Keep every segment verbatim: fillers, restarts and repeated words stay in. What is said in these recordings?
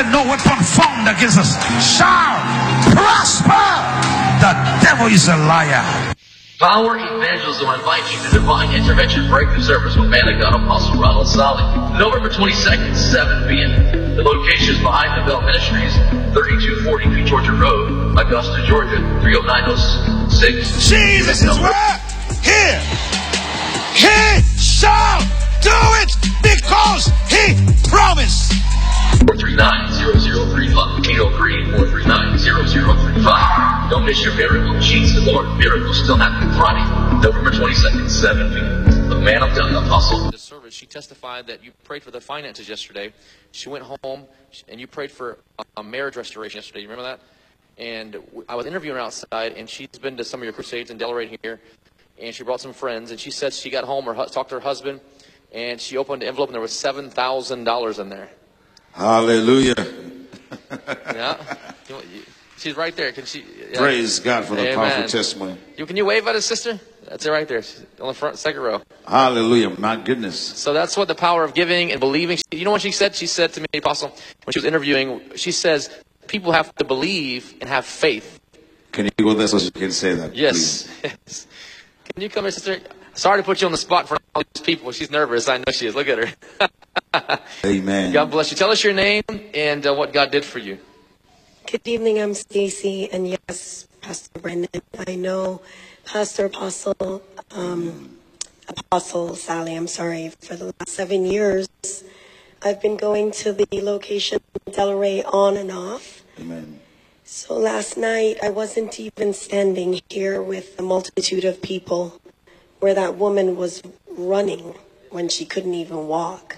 said, no weapon formed against us shall prosper. The devil is a liar. Power Evangelism will invite you to Divine Intervention Breakthrough Service with Man of God Apostle Ronald Solly, November twenty-second, seven p m The location is behind the Bell Ministries, thirty-two forty Peach Orchard Road, Augusta, Georgia, three oh nine oh six. Jesus is where? Here. He shall do it because he promised. four three nine, zero zero three five. eight oh three, four three nine, zero zero three five. Don't miss your miracle. She's the Lord. Miracles still happen Friday, November twenty-second, seven p m The Man of God Apostle. This service, she testified that you prayed for the finances yesterday. She went home and you prayed for a marriage restoration yesterday. You remember that? And I was interviewing her outside, and she's been to some of your crusades in Delray here, and she brought some friends. And she said she got home or talked to her husband, and she opened the envelope, and there was seven thousand dollars in there. Hallelujah. Yeah. She's right there. Can she? Yeah. Praise God for the Amen. powerful testimony. You, can you wave at us, sister? That's it right there. She's on the front, second row. Hallelujah. My goodness. So that's what the power of giving and believing. You know what she said? She said to me, Apostle, when she was interviewing, she says, people have to believe and have faith. Can you go there so you can say that? Yes. Yes. Can you come here, sister? Sorry to put you on the spot for all these people. She's nervous. I know she is. Look at her. Amen. God bless you. Tell us your name and uh, what God did for you. Good evening. I'm Stacy, and yes, Pastor Brendan. I know Pastor Apostle um, Apostle Sally. I'm sorry. For the last seven years, I've been going to the location in Delray on and off. Amen. So last night, I wasn't even standing here with a multitude of people where that woman was running when she couldn't even walk.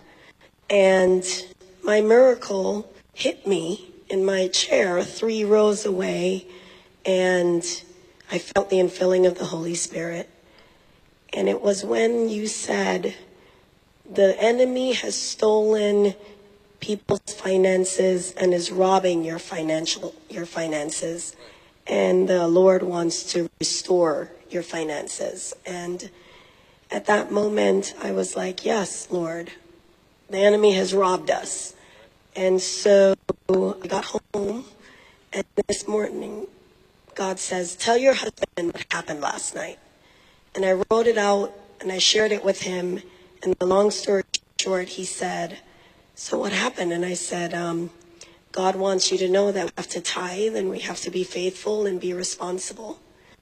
And my miracle hit me in my chair three rows away, and I felt the infilling of the Holy Spirit. And it was when you said, the enemy has stolen people's finances and is robbing your financial your finances, and the Lord wants to restore your finances. And at that moment I was like, yes, Lord, the enemy has robbed us. And so I got home, and this morning God says, tell your husband what happened last night. And I wrote it out and I shared it with him, and the long story short, he said, so what happened? And I said, um, God wants you to know that we have to tithe and we have to be faithful and be responsible.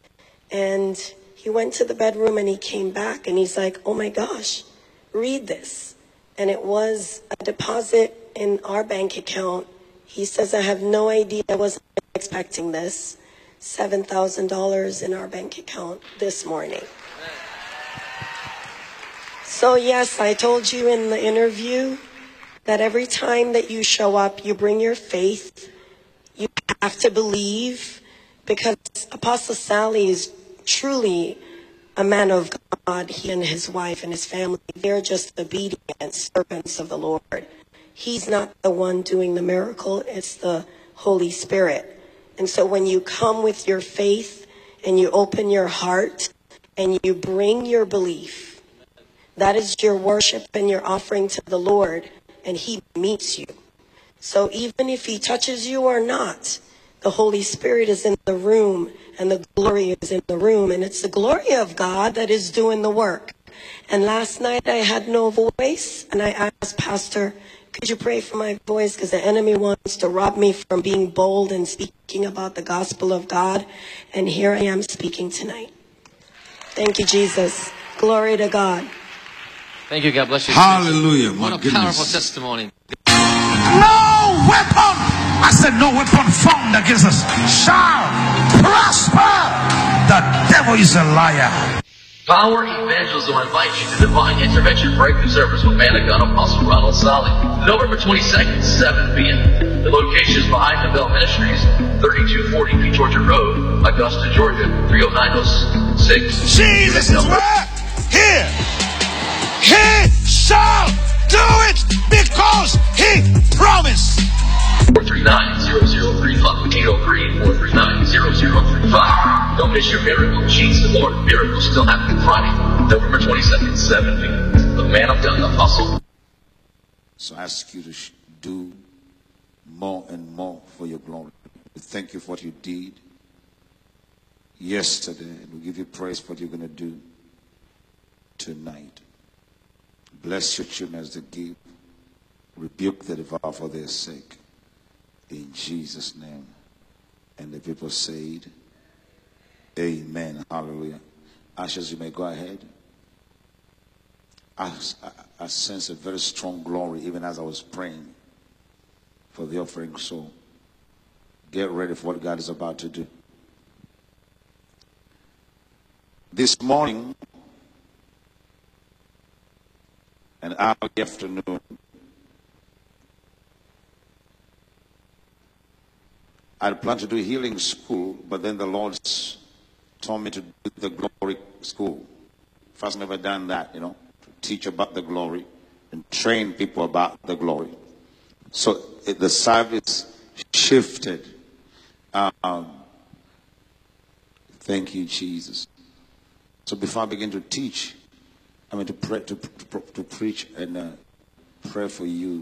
And he went to the bedroom and he came back and he's like, oh my gosh, read this. And it was a deposit in our bank account. He says, I have no idea. I wasn't expecting this. seven thousand dollars in our bank account this morning. So yes, I told you in the interview that every time that you show up, you bring your faith. You have to believe, because Apostle Sally is truly a man of God. He and his wife and his family, they're just obedient servants of the Lord. He's not the one doing the miracle. It's the Holy Spirit. And so when you come with your faith and you open your heart and you bring your belief, that is your worship and your offering to the Lord, and he meets you. So even if he touches you or not, the Holy Spirit is in the room and the glory is in the room, and it's the glory of God that is doing the work. And last night I had no voice, and I asked Pastor, could you pray for my voice, because the enemy wants to rob me from being bold and speaking about the gospel of God. And here I am speaking tonight. Thank you, Jesus. Glory to God. Thank you. God bless you. Hallelujah. My what a goodness. powerful testimony. No weapon, I said no weapon formed against us shall prosper. The devil is a liar. Power Evangelism will invite you to Divine Intervention Breakthrough Service with Man of God Apostle Ronald Solly, November twenty-second, seven p m The location is behind the Bell Ministries, thirty-two forty Peach Orchard Road, Augusta, Georgia, three oh nine oh six. Jesus is where? Here. He shall do it because he promised. four three nine, zero zero three five. eight oh three, four three nine, zero zero three five. Don't miss your miracle. She's the Lord. Miracles still happen Friday, November twenty-second, seven p m The Man of God Apostle. So I ask you to sh- do more and more for your glory. We thank you for what you did yesterday, and we give you praise for what you're going to do tonight. Bless your children as they give. Rebuke the devourer for their sake. In Jesus' name. And the people said, amen. Hallelujah. Ashes, you may go ahead. I, I, I sense a very strong glory even as I was praying for the offering. So get ready for what God is about to do. This morning and early afternoon, I had planned to do healing school, but then the Lord told me to do the glory school. First, never done that, you know, to teach about the glory and train people about the glory. So it, the service shifted. Um, thank you, Jesus. So before I begin to teach, I mean to pray, to, to, to preach and uh, pray for you.